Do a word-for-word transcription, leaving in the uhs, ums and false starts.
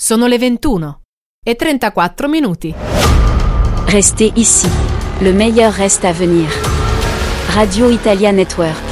Sono le ventuno e trentaquattro minuti. Restez ici. Le meilleur reste à venir. Radio Italia Network.